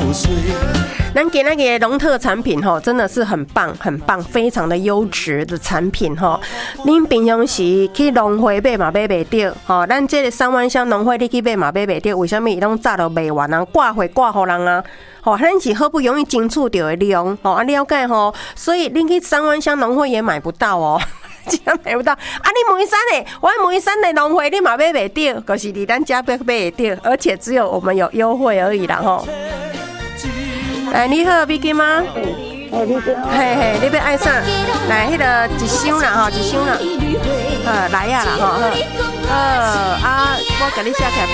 咱今仔个农特产品吼，真的是很棒很棒，非常的优质的产品吼。恁平常时去农会买嘛买袂到吼，咱这个三湾乡农会你去买嘛买袂到，为什么伊拢早都卖完啊？挂货挂互人啊？吼，咱是好不容易争取到的量吼，啊了解吼，所以恁去三湾乡农会也买不到哦。真买不到啊！你梅山的，我梅山的农会你嘛买袂到，可是你咱家买袂到，而且只有我们有优惠而已啦吼。来，你好，美金吗？嘿嘿，你要爱啥？来，迄个一箱啦吼，一箱啦。来呀啦吼，啊，我给你写起来，